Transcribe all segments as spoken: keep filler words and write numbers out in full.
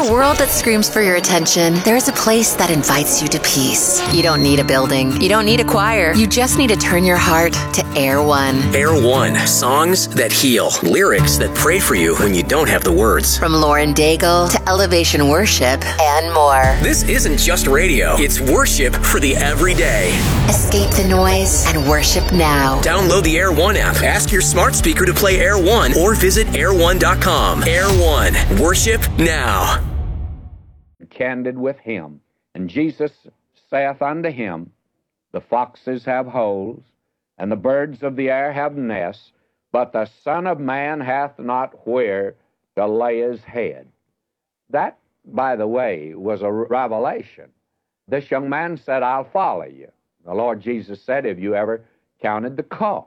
a world that screams for your attention, there is a place that invites you to peace. You don't need a building. You don't need a choir. You just need to turn your heart to Air One. Air One. Songs that heal. Lyrics that pray for you when you don't have the words. From Lauren Daigle to Elevation Worship and more. This isn't just radio. It's worship for the everyday. Escape the noise and worship now. Download the Air One app. Ask your smart speaker to play Air One or visit air one dot com. Air One. Worship now. Candid with him. And Jesus saith unto him, the foxes have holes, and the birds of the air have nests, but the Son of Man hath not where to lay his head. That, by the way, was a revelation. This young man said, I'll follow you. The Lord Jesus said, have you ever counted the cost?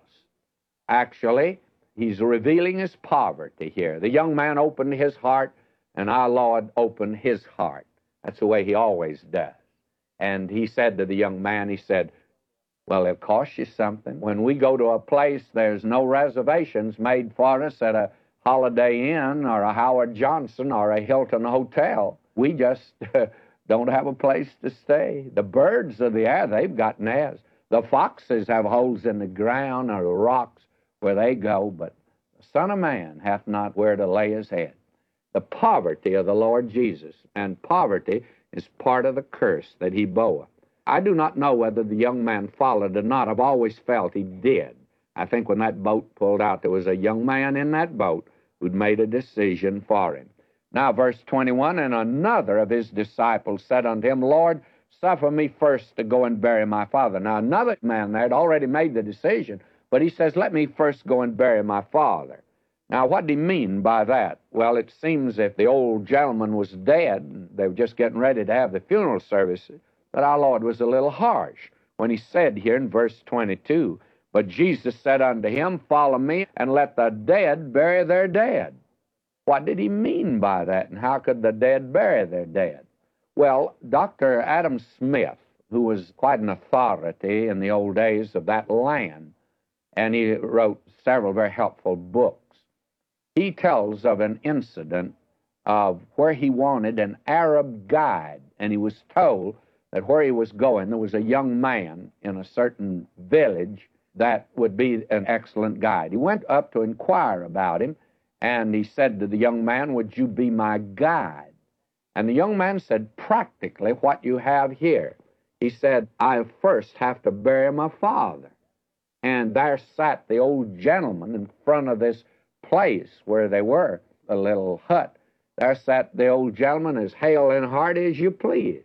Actually, he's revealing his poverty here. The young man opened his heart, and our Lord opened his heart. That's the way he always does. And he said to the young man, he said, well, it costs you something. When we go to a place, there's no reservations made for us at a Holiday Inn or a Howard Johnson or a Hilton Hotel. We just don't have a place to stay. The birds of the air, they've got nests. The foxes have holes in the ground or the rocks where they go, but the Son of Man hath not where to lay his head. The poverty of the Lord Jesus, and poverty is part of the curse that he bore. I do not know whether the young man followed or not. I've always felt he did. I think when that boat pulled out, there was a young man in that boat who'd made a decision for him. Now, verse twenty-one, and another of his disciples said unto him, Lord, suffer me first to go and bury my father. Now, another man there had already made the decision, but he says, let me first go and bury my father. Now, what did he mean by that? Well, it seems if the old gentleman was dead, and they were just getting ready to have the funeral service, that our Lord was a little harsh when he said here in verse twenty-two, but Jesus said unto him, follow me, and let the dead bury their dead. What did he mean by that, and how could the dead bury their dead? Well, Doctor Adam Smith, who was quite an authority in the old days of that land, and he wrote several very helpful books, he tells of an incident of where he wanted an Arab guide, and he was told that where he was going, there was a young man in a certain village that would be an excellent guide. He went up to inquire about him, and he said to the young man, would you be my guide? And the young man said, practically what you have here. He said, I first have to bury my father. And there sat the old gentleman in front of this place where they were, a little hut. There sat the old gentleman as hale and hearty as you please.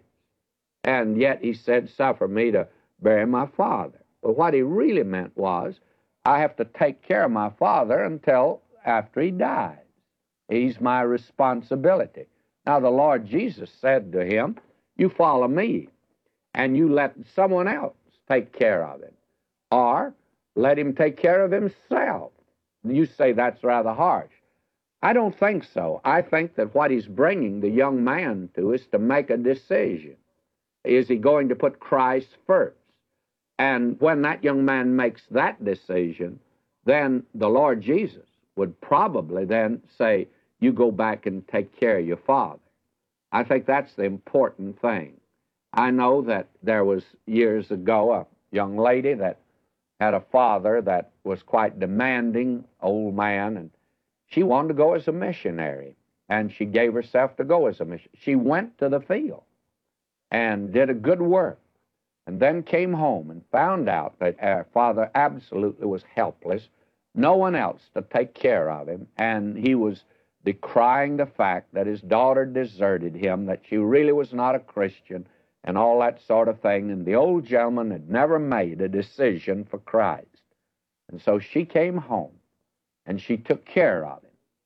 And yet he said, suffer me to bury my father. But what he really meant was, I have to take care of my father until after he dies. He's my responsibility. Now the Lord Jesus said to him, you follow me, and you let someone else take care of him. Or let him take care of himself. You say that's rather harsh. I don't think so. I think that what he's bringing the young man to is to make a decision. Is he going to put Christ first? And when that young man makes that decision, then the Lord Jesus would probably then say, you go back and take care of your father. I think that's the important thing. I know that there was years ago a young lady that had a father that was quite demanding, old man, and she wanted to go as a missionary, and she gave herself to go as a missionary. She went to the field and did a good work, and then came home and found out that her father absolutely was helpless, no one else to take care of him, and he was decrying the fact that his daughter deserted him, that she really was not a Christian, and all that sort of thing, and the old gentleman had never made a decision for Christ. And so she came home, and she took care of him.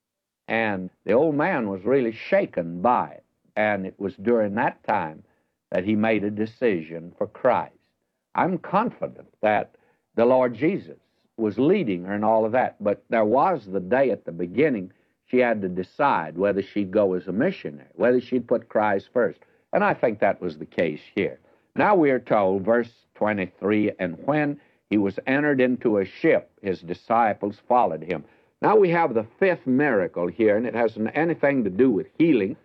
And the old man was really shaken by it, and it was during that time that he made a decision for Christ. I'm confident that the Lord Jesus was leading her in all of that, but there was the day at the beginning she had to decide whether she'd go as a missionary, whether she'd put Christ first. And I think that was the case here. Now we are told, verse twenty-three, and when he was entered into a ship, his disciples followed him. Now we have the fifth miracle here, and it hasn't anything to do with healing.